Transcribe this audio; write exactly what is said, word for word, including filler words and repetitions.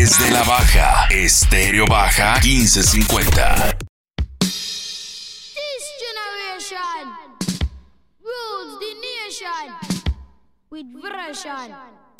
Desde la Baja, Estéreo Baja quince cincuenta. This generation rules the nation with version.